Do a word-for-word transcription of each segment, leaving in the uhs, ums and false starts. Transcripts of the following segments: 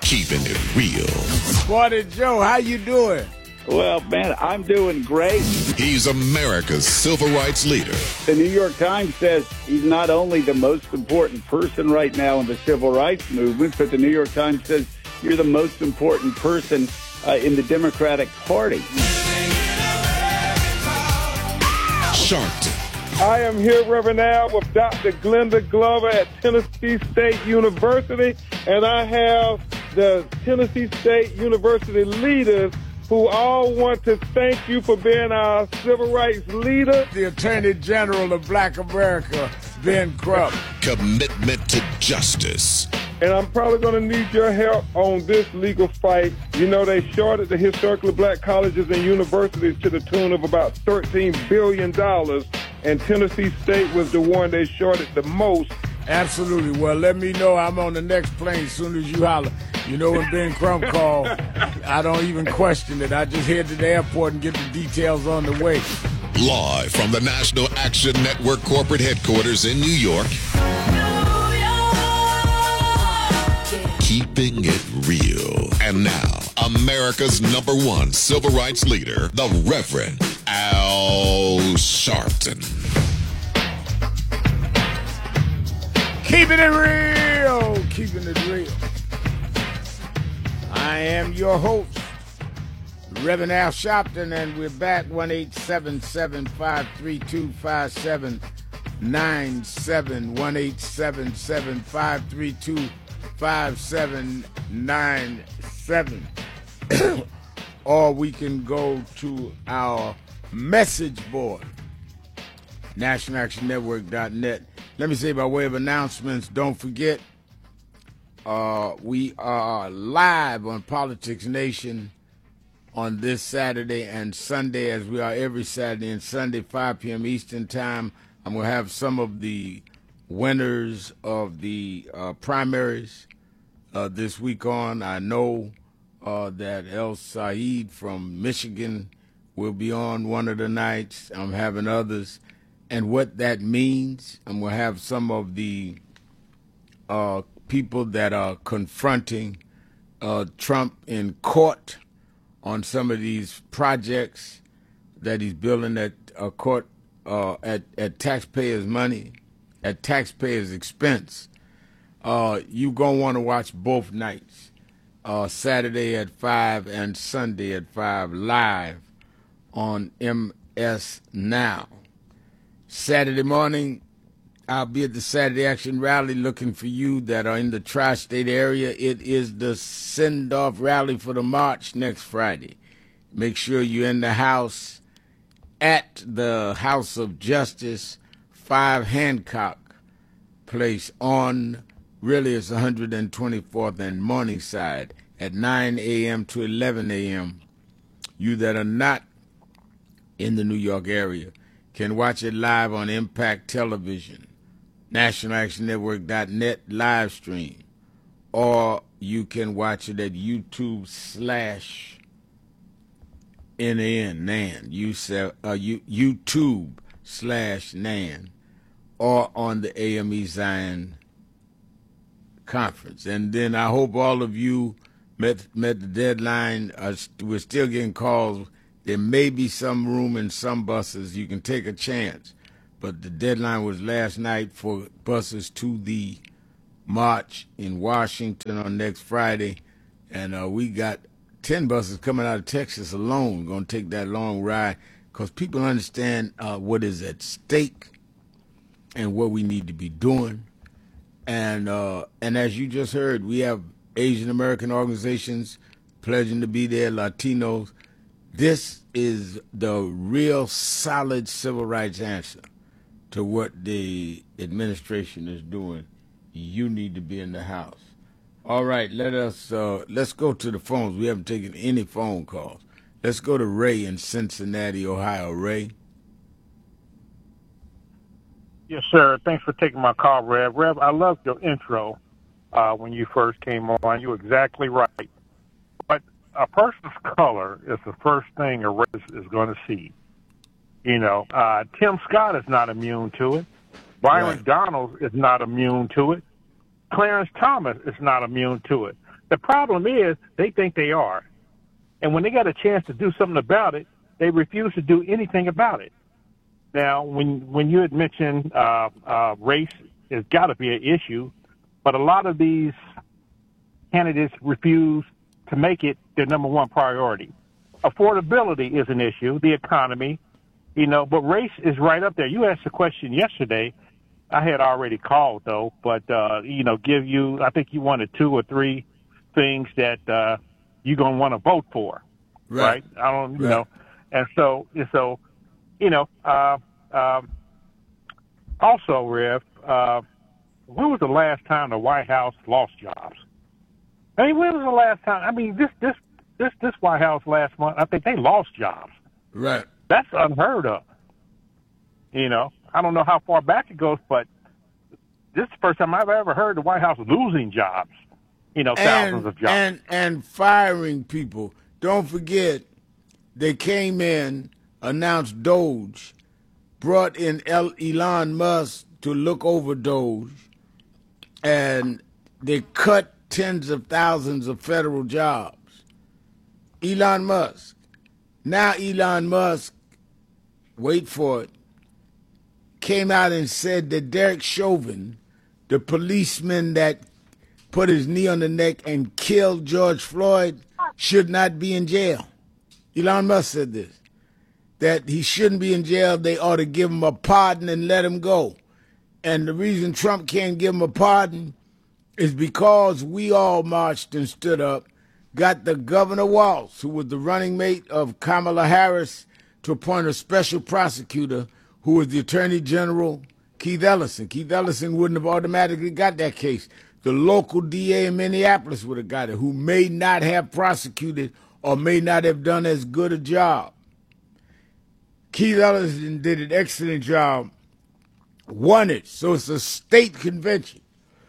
keeping it real. Morning, Joe. How you doing? Well, man, I'm doing great. He's America's civil rights leader. The New York Times says he's not only the most important person right now in the civil rights movement, but the New York Times says you're the most important person uh, in the Democratic Party. Sharpton. I am here, Reverend Al, with Doctor Glenda Glover at Tennessee State University, and I have the Tennessee State University leaders who all want to thank you for being our civil rights leader. The Attorney General of Black America, Ben Crump. Commitment to justice. And I'm probably going to need your help on this legal fight. You know, they shorted the historically black colleges and universities to the tune of about thirteen billion dollars, and Tennessee State was the one they shorted the most. Absolutely. Well, let me know. I'm on the next plane as soon as you holler. You know, when Ben Crump called, I don't even question it. I just head to the airport and get the details on the way. Live from the National Action Network corporate headquarters in New York. Keeping it real. And now, America's number one civil rights leader, the Reverend Al Sharpton. Keeping it real. Keeping it real. I am your host, Reverend Al Sharpton, and we're back one eight seven seven, five three two, five seven nine seven, one eight seven seven, five three two, five seven nine seven. Or we can go to our message board, national action network dot net. Let me say by way of announcements, don't forget, uh, we are live on Politics Nation on this Saturday and Sunday, as we are every Saturday and Sunday, five p.m. Eastern Time. I'm going to have some of the winners of the uh, primaries uh, this week on. I know uh, that El Said from Michigan will be on one of the nights. I'm having others. And what that means, I'm going to have some of the uh, people that are confronting uh, Trump in court on some of these projects that he's building at a court uh, at, at taxpayers' money, at taxpayers' expense. Uh, you're going to want to watch both nights, uh, Saturday at five and Sunday at five, live on M S Now. Saturday morning, I'll be at the Saturday Action Rally looking for you that are in the tri-state area. It is the send-off rally for the march next Friday. Make sure you're in the house at the House of Justice, five Hancock Place on, really it's one hundred twenty-fourth and Morningside at nine a.m. to eleven a.m. You that are not in the New York area can watch it live on Impact Television, national action network dot net live stream, or you can watch it at YouTube slash N A N, Nan, you say, uh, you, YouTube slash Nan, or on the A M E Zion conference. And then I hope all of you met, met the deadline. Uh, we're still getting calls. There may be some room in some buses. You can take a chance. But the deadline was last night for buses to the march in Washington on next Friday. And uh, we got ten buses coming out of Texas alone. Going to take that long ride because people understand uh, what is at stake and what we need to be doing. And, uh, and as you just heard, we have Asian American organizations pledging to be there, Latinos. This is the real solid civil rights answer to what the administration is doing. You need to be in the house. All right, let us uh, let's go to the phones. We haven't taken any phone calls. Let's go to Ray in Cincinnati, Ohio. Ray. Yes, sir. Thanks for taking my call, Rev. Rev, I loved your intro uh, when you first came on. You were exactly right. But a person's color is the first thing a race is going to see. You know, uh, Tim Scott is not immune to it. Byron Right. Donalds is not immune to it. Clarence Thomas is not immune to it. The problem is they think they are. And when they got a chance to do something about it, they refuse to do anything about it. Now, when when you had mentioned uh, uh, race has got to be an issue, but a lot of these candidates refuse to make it their number one priority. Affordability is an issue, the economy, you know, but race is right up there. You asked a question yesterday. I had already called, though, but, uh, you know, give you, I think you wanted two or three things that uh, you're going to want to vote for, right? right? I don't, you right. know, and so, so, you know, uh, um, also, Rev, uh, when was the last time the White House lost jobs? I mean, when was the last time? I mean, this this this this White House last month, I think they lost jobs. Right. That's unheard of. You know, I don't know how far back it goes, but this is the first time I've ever heard the White House losing jobs. You know, thousands and, of jobs. And and firing people. Don't forget, they came in, announced Doge, brought in Elon Musk to look over Doge, and they cut tens of thousands of federal jobs. Elon Musk. Now Elon Musk, wait for it, came out and said that Derek Chauvin, the policeman that put his knee on the neck and killed George Floyd, should not be in jail. Elon Musk said this, that he shouldn't be in jail. They ought to give him a pardon and let him go. And the reason Trump can't give him a pardon is because we all marched and stood up, got the Governor Walz, who was the running mate of Kamala Harris, to appoint a special prosecutor who was the Attorney General, Keith Ellison. Keith Ellison wouldn't have automatically got that case. The local D A in Minneapolis would have got it, who may not have prosecuted or may not have done as good a job. Keith Ellison did an excellent job, won it, so it's a state convention.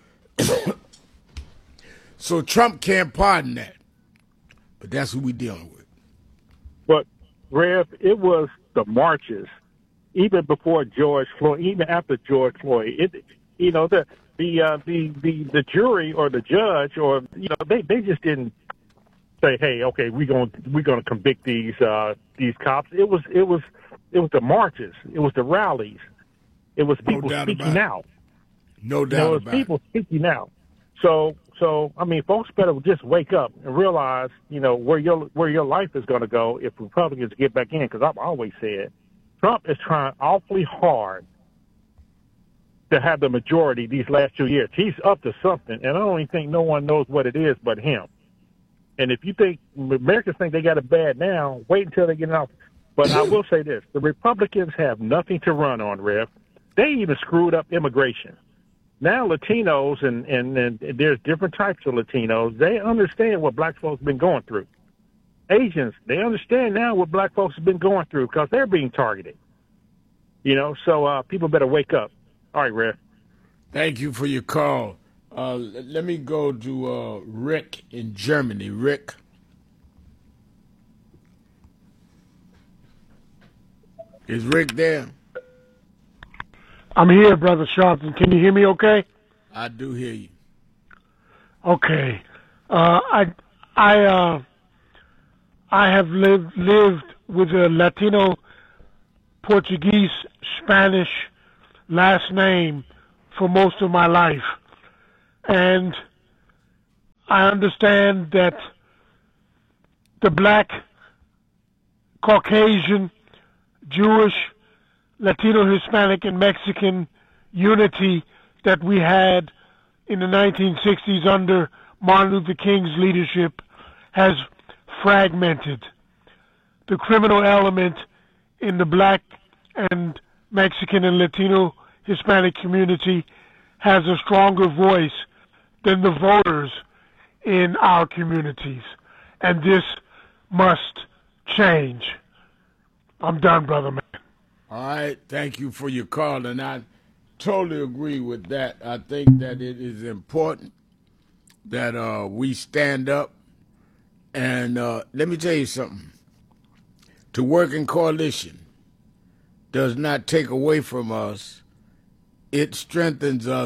So Trump can't pardon that. But that's who we're dealing with. But, Rev, it was the marches, even before George Floyd, even after George Floyd. It, you know, the the uh, the, the the jury or the judge or you know they, they just didn't say, hey, okay, we're going we're going to convict these uh, these cops. It was it was it was the marches. It was the rallies. It was people no speaking out. No doubt you know, it was about people it. speaking out. So, so I mean, folks better just wake up and realize, you know, where your where your life is going to go if Republicans get back in. Because I've always said, Trump is trying awfully hard to have the majority these last two years. He's up to something, and I don't even think no one knows what it is but him. And if you think Americans think they got it bad now, wait until they get out. But I will say this: the Republicans have nothing to run on, Rev. They even screwed up immigration. Now Latinos, and, and, and there's different types of Latinos, they understand what black folks have been going through. Asians, they understand now what black folks have been going through because they're being targeted. You know, so uh, people better wake up. All right, Rev. Thank you for your call. Uh, let me go to uh, Rick in Germany. Rick. Is Rick there? I'm here, Brother Sharpton. Can you hear me okay? I do hear you. Okay. Uh, I I uh, I have lived lived with a Latino, Portuguese, Spanish last name for most of my life. And I understand that the black, Caucasian, Jewish, Latino, Hispanic, and Mexican unity that we had in the nineteen sixties under Martin Luther King's leadership has fragmented. The criminal element in the black and Mexican and Latino Hispanic community has a stronger voice than the voters in our communities. And this must change. I'm done, brother man. All right, thank you for your call, and I totally agree with that. I think that it is important that uh, we stand up, and uh, let me tell you something. To work in coalition does not take away from us. It strengthens us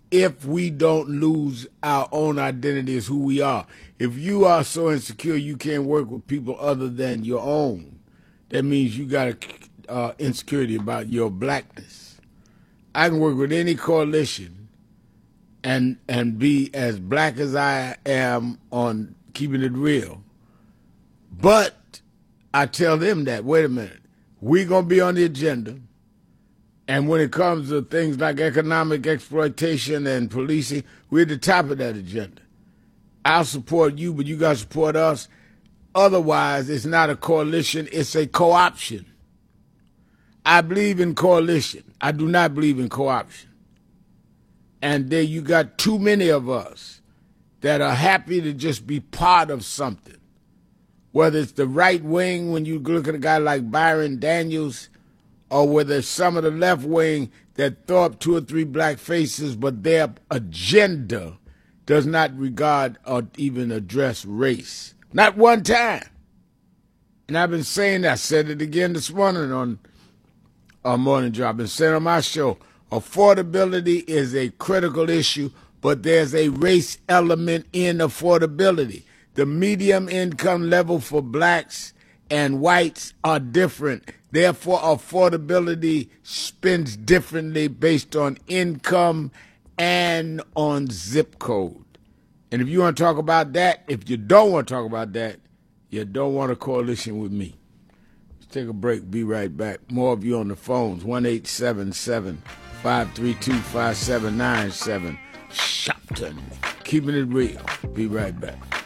if we don't lose our own identity as who we are. If you are so insecure you can't work with people other than your own, that means you got a uh, insecurity about your blackness. I can work with any coalition and and be as black as I am on keeping it real. But I tell them that, wait a minute, we're going to be on the agenda. And when it comes to things like economic exploitation and policing, we're at the top of that agenda. I'll support you, but you got to support us. Otherwise, it's not a coalition, it's a co-option. I believe in coalition. I do not believe in co-option. And there you got too many of us that are happy to just be part of something. Whether it's the right wing, when you look at a guy like Byron Daniels, or whether it's some of the left wing that throw up two or three black faces, but their agenda does not regard or even address race. Not one time. And I've been saying that. I said it again this morning on our morning job. I've been saying on my show, affordability is a critical issue, but there's a race element in affordability. The medium income level for blacks and whites are different. Therefore, affordability spends differently based on income and on zip code. And if you want to talk about that, if you don't want to talk about that, you don't want a coalition with me. Let's take a break. Be right back. More of you on the phones. one eight seven seven, five three two, five seven nine seven. Shopton. Keeping it real. Be right back.